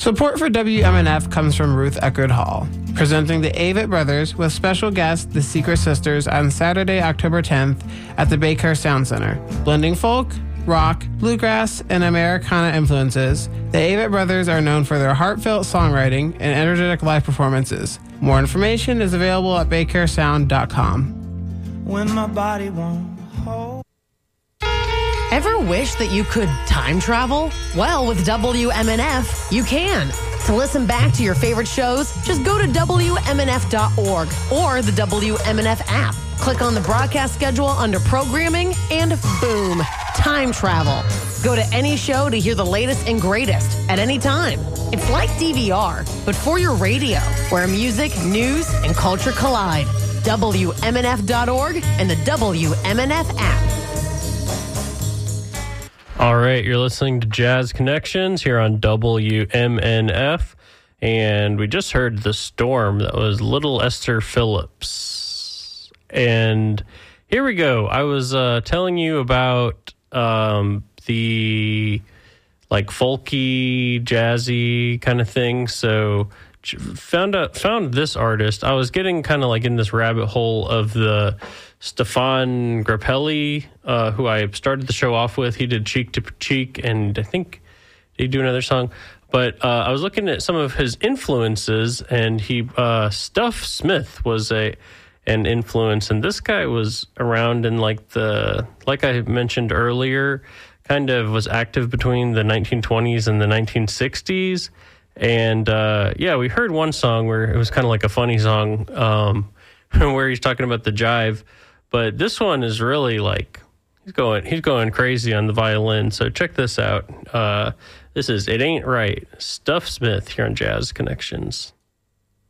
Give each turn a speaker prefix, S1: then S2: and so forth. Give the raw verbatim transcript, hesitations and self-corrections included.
S1: Support for W M N F comes from Ruth Eckerd Hall, presenting the Avett Brothers with special guest, the Secret Sisters, on Saturday, October tenth at the Baycare Sound Center. Blending folk, rock, bluegrass, and Americana influences, the Avett Brothers are known for their heartfelt songwriting and energetic live performances. More information is available at baycare sound dot com.
S2: When my body won't hold.
S3: Ever wish that you could time travel? Well, with W M N F, you can. To listen back to your favorite shows, just go to W M N F dot org or the W M N F app. Click on the broadcast schedule under programming and boom, time travel. Go to any show to hear the latest and greatest at any time. It's like D V R, but for your radio, where music, news, and culture collide. W M N F dot org and the W M N F app.
S4: All right, you're listening to Jazz Connections here on W M N F, and we just heard The Storm. That was Little Esther Phillips. And here we go. I was uh, telling you about um, the like folky, jazzy kind of thing. So found out, found this artist. I was getting kind of like in this rabbit hole of the Stefan Grappelli, uh, who I started the show off with. He did Cheek to Cheek, and I think he do another song. But uh, I was looking at some of his influences, and he uh, Stuff Smith was a an influence, and this guy was around in like the like I mentioned earlier, kind of was active between the nineteen twenties and the nineteen sixties. And uh, yeah, we heard one song where it was kind of like a funny song, um, where he's talking about the jive. But this one is really like, he's going he's going crazy on the violin. So check this out. Uh, this is It Ain't Right, Stuff Smith here on Jazz Connections.